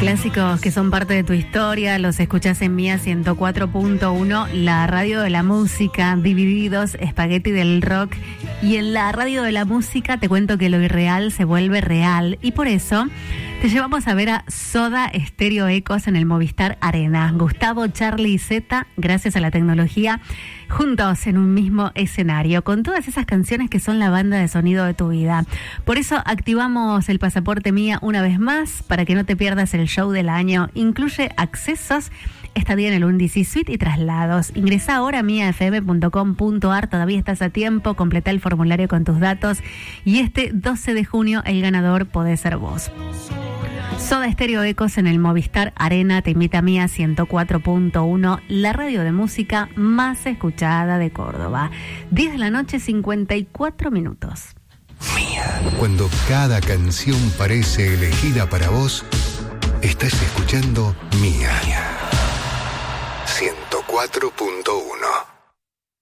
Clásicos que son parte de tu historia, los escuchás en Mía 104.1, la radio de la música, Divididos, Espagueti del rock. Y en la radio de la música te cuento que lo irreal se vuelve real. Y por eso te llevamos a ver a Soda Stereo Ecos en el Movistar Arena. Gustavo, Charlie y Zeta, gracias a la tecnología, juntos en un mismo escenario, con todas esas canciones que son la banda de sonido de tu vida. Por eso activamos el pasaporte Mía una vez más, para que no te pierdas el show del año. Incluye accesos, estadía en el Undisi Suite y traslados. Ingresa ahora a miafm.com.ar, todavía estás a tiempo, completa el formulario con tus datos y este 12 de junio el ganador podés ser vos. Soda Stereo Ecos en el Movistar Arena te invita a Mía 104.1, la radio de música más escuchada de Córdoba. 10 de la noche, 54 minutos. Mía. Cuando cada canción parece elegida para vos, estás escuchando Mía 104.1.